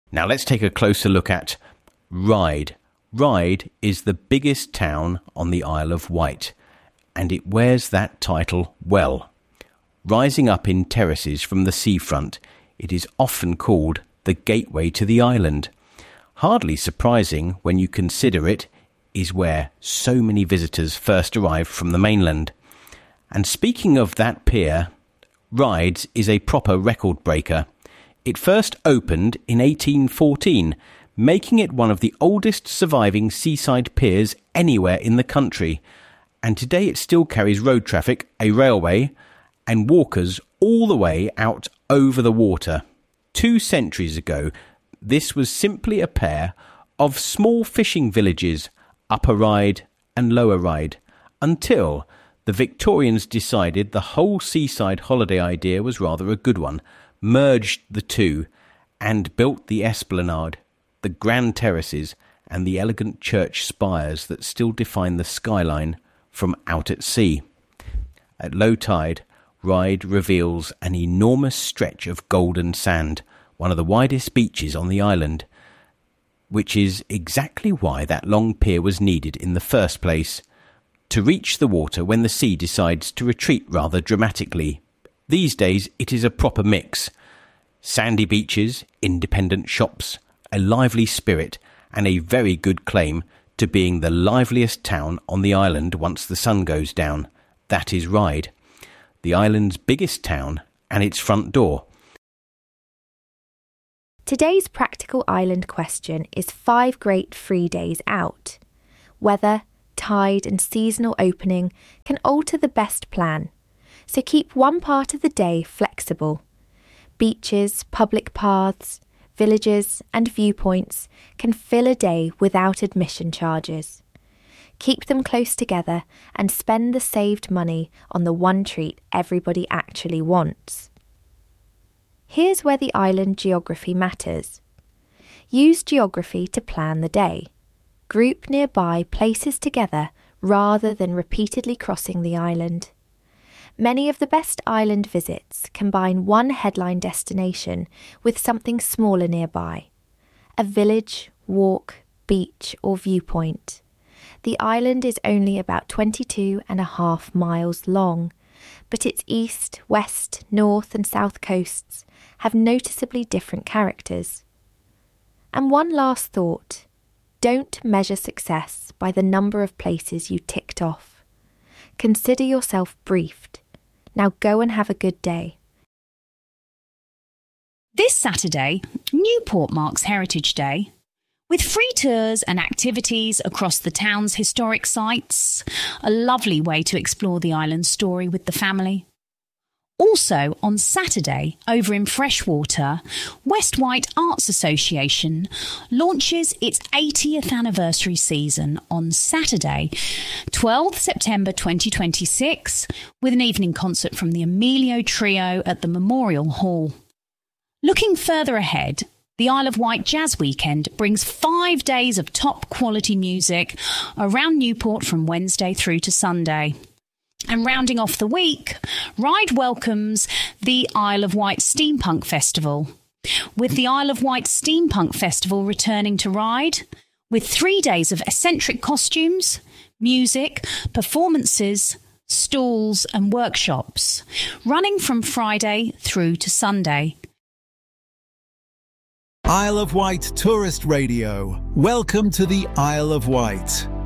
Now let's take a closer look at Ryde. Ryde is the biggest town on the Isle of Wight, and it wears that title well. Rising up in terraces from the seafront, it is often called the gateway to the island. Hardly surprising when you consider it is where so many visitors first arrived from the mainland. And speaking of that pier, Ryde is a proper record breaker. It first opened in 1814, making it one of the oldest surviving seaside piers anywhere in the country. And today it still carries road traffic, a railway, and walkers all the way out over the water. 2 centuries ago, this was simply a pair of small fishing villages, Upper Ryde and Lower Ryde, until the Victorians decided the whole seaside holiday idea was rather a good one, merged the two, and built the esplanade, the grand terraces, and the elegant church spires that still define the skyline from out at sea. At low tide, Ryde reveals an enormous stretch of golden sand, one of the widest beaches on the island, which is exactly why that long pier was needed in the first place, to reach the water when the sea decides to retreat rather dramatically. These days it is a proper mix. Sandy beaches, independent shops, a lively spirit, and a very good claim to being the liveliest town on the island once the sun goes down. That is Ryde, the island's biggest town and its front door. Today's practical island question is 5 great free days out. Weather, tide and seasonal opening can alter the best plan, so keep one part of the day flexible. Beaches, public paths, villages and viewpoints can fill a day without admission charges. Keep them close together and spend the saved money on the one treat everybody actually wants. Here's where the island geography matters. Use geography to plan the day. Group nearby places together rather than repeatedly crossing the island. Many of the best island visits combine one headline destination with something smaller nearby. A village, walk, beach or viewpoint. The island is only about 22.5 miles long, but its east, west, north and south coasts have noticeably different characters. And one last thought. Don't measure success by the number of places you ticked off. Consider yourself briefed. Now go and have a good day. This Saturday, Newport marks Heritage Day, with free tours and activities across the town's historic sites, a lovely way to explore the island's story with the family. Also, on Saturday, over in Freshwater, West Wight Arts Association launches its 80th anniversary season on Saturday, 12th September 2026, with an evening concert from the Emilio Trio at the Memorial Hall. Looking further ahead, the Isle of Wight Jazz Weekend brings 5 days of top-quality music around Newport from Wednesday through to Sunday. And rounding off the week, Ryde welcomes the Isle of Wight Steampunk Festival, with the Isle of Wight Steampunk Festival returning to Ryde, with 3 days of eccentric costumes, music, performances, stalls and workshops, running from Friday through to Sunday. Isle of Wight Tourist Radio. Welcome to the Isle of Wight.